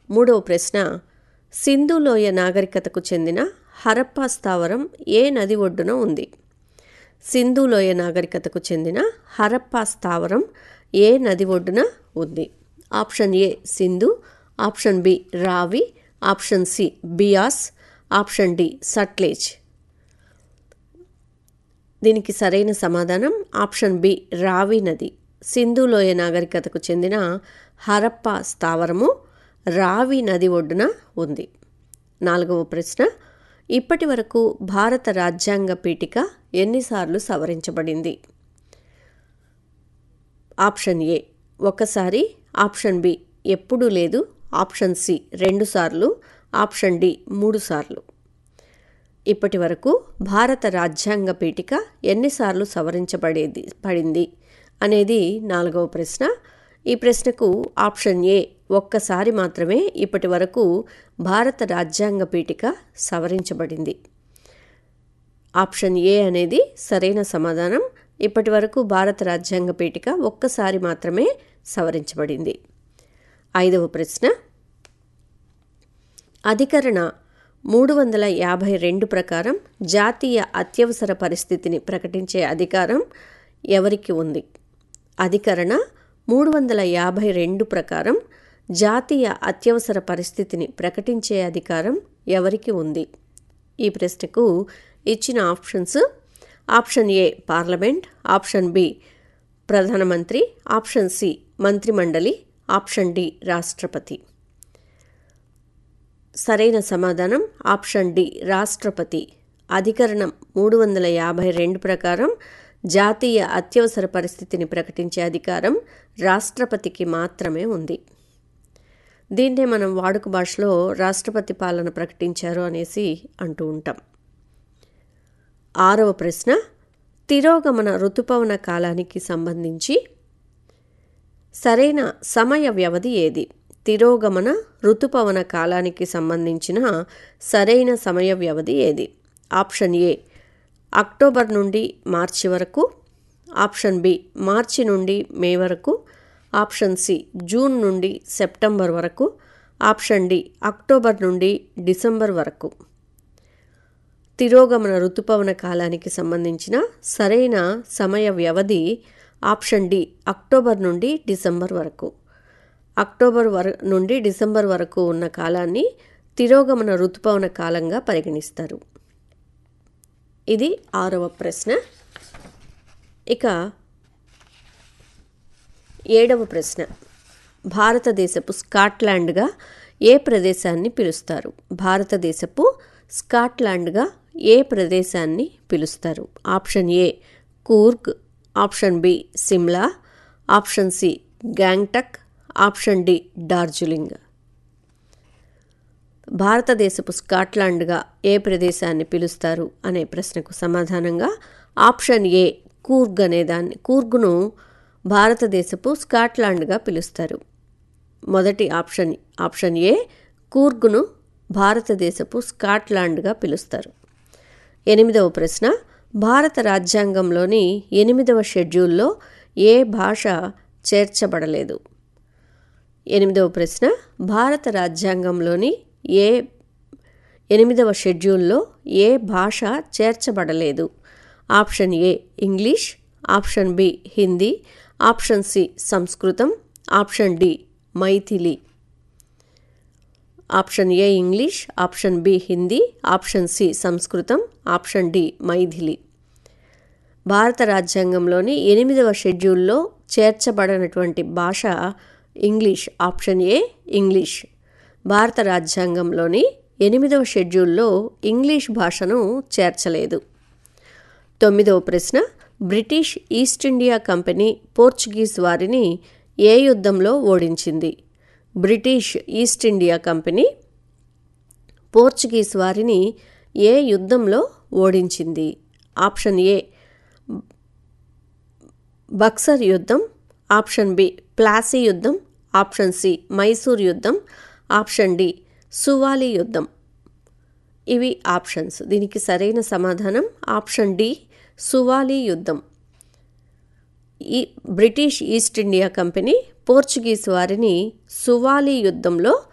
మూడవ ప్రశ్న, సింధు లోయ నాగరికతకు చెందిన హరప్పా స్థావరం ఏ నది ఒడ్డున ఉంది? సింధు లోయ నాగరికతకు చెందిన హరప్పా స్థావరం ఏ నది ఒడ్డున ఉంది? Option A Sindhu, option B రావి, option C Beas, option D Sutlej. దీనికి సరైన సమాధానం ఆప్షన్ బి రావి నది. సింధు లోయ నాగరికతకు చెందిన హరప్పా స్థావరము రావి నది ఒడ్డున ఉంది. నాలుగవ ప్రశ్న, ఇప్పటి వరకు భారత రాజ్యాంగ పీఠిక ఎన్నిసార్లు సవరించబడింది? ఆప్షన్ ఏ ఒకసారి, ఆప్షన్ బి ఎప్పుడూ లేదు, ఆప్షన్ సి 2 సార్లు, ఆప్షన్ డి 3 సార్లు. ఇప్పటి వరకు భారత రాజ్యాంగ పీఠిక ఎన్నిసార్లు పడింది అనేది నాలుగవ ప్రశ్న. ఈ ప్రశ్నకు ఆప్షన్ ఏ ఒక్కసారి మాత్రమే ఇప్పటి వరకు భారత రాజ్యాంగ పీఠిక సవరించబడింది. ఆప్షన్ ఏ అనేది సరైన సమాధానం. ఇప్పటి వరకు భారత రాజ్యాంగ పీఠిక ఒక్కసారి మాత్రమే సవరించబడింది. ఐదవ ప్రశ్న, అధికరణ 352 ప్రకారం జాతీయ అత్యవసర పరిస్థితిని ప్రకటించే అధికారం ఎవరికి ఉంది? అధికరణ 352 ప్రకారం జాతీయ అత్యవసర పరిస్థితిని ప్రకటించే అధికారం ఎవరికి ఉంది? ఈ ప్రశ్నకు ఇచ్చిన options: option A parliament, option B ప్రధానమంత్రి, ఆప్షన్ సి మంత్రిమండలి, ఆప్షన్ డి రాష్ట్రపతి. సరైన సమాధానం ఆప్షన్ డి రాష్ట్రపతి. అధికరణం 352 ప్రకారం జాతీయ అత్యవసర పరిస్థితిని ప్రకటించే అధికారం రాష్ట్రపతికి మాత్రమే ఉంది. దీన్నే మనం వాడుక భాషలో రాష్ట్రపతి పాలన ప్రకటించారు అనేసి అంటూ ఉంటాం. ఆరవ ప్రశ్న, తిరోగమన ఋతుపవన కాలానికి సంబంధించి సరైన సమయ వ్యవధి ఏది? తిరోగమన ఋతుపవన కాలానికి సంబంధించిన సరైన సమయ వ్యవధి ఏది? ఆప్షన్ ఏ అక్టోబర్ నుండి మార్చి వరకు, ఆప్షన్ బి మార్చి నుండి మే వరకు, ఆప్షన్ సి జూన్ నుండి సెప్టెంబర్ వరకు, ఆప్షన్ డి అక్టోబర్ నుండి డిసెంబర్ వరకు. తిరోగమన ఋతుపవన కాలానికి సంబంధించిన సరైన సమయ వ్యవధి ఆప్షన్ డి అక్టోబర్ నుండి డిసెంబర్ వరకు. అక్టోబర్ నుండి డిసెంబర్ వరకు ఉన్న కాలాన్ని తిరోగమన ఋతుపవన కాలంగా పరిగణిస్తారు. ఇది ఆరవ ప్రశ్న. ఇక ఏడవ ప్రశ్న, భారతదేశపు స్కాట్లాండ్గా ఏ ప్రదేశాన్ని పిలుస్తారు? భారతదేశపు స్కాట్లాండ్గా ఏ ప్రదేశాన్ని పిలుస్తారు? Option A Coorg, option B Shimla, option C Gangtok, option D Darjeeling. భారతదేశపు స్కాట్లాండ్గా ఏ ప్రదేశాన్ని పిలుస్తారు అనే ప్రశ్నకు సమాధానంగా ఆప్షన్ ఏ కూర్గ్ కూర్గ్ను భారతదేశపు స్కాట్లాండ్గా పిలుస్తారు. మొదటి ఆప్షన్ ఏ కూర్గ్ను భారతదేశపు స్కాట్లాండ్గా పిలుస్తారు. ఎనిమిదవ ప్రశ్న, భారత రాజ్యాంగంలోని 8వ షెడ్యూల్లో ఏ భాష చేర్చబడలేదు? ఎనిమిదవ ప్రశ్న, భారత రాజ్యాంగంలోని 8వ షెడ్యూల్లో ఏ భాష చేర్చబడలేదు? Option A English, option B Hindi, option C సంస్కృతం, option D Maithili. Option A English, option B Hindi, option C సంస్కృతం, ఆప్షన్ డి మైథిలి. భారత రాజ్యాంగంలోని 8వ షెడ్యూల్లో చేర్చబడినటువంటి భాష ఇంగ్లీష్. Option A English. భారత రాజ్యాంగంలోని 8వ షెడ్యూల్లో ఇంగ్లీష్ భాషను చేర్చలేదు. 9వ ప్రశ్న, British east India company Portuguese వారిని ఏ యుద్ధంలో ఓడించింది? British east India company Portuguese వారిని ఏ యుద్ధంలో ఓడించింది? ఆప్షన్ ఏ బక్సర్ యుద్ధం, ఆప్షన్ బి ప్లాసీ యుద్ధం, ఆప్షన్ సి మైసూర్ యుద్ధం, ఆప్షన్ డి సువాలి యుద్ధం. ఇవి ఆప్షన్స్. దీనికి సరైన సమాధానం ఆప్షన్ డి సువాలి యుద్ధం. ఈ British east India company Portuguese వారిని సువాలి యుద్ధంలో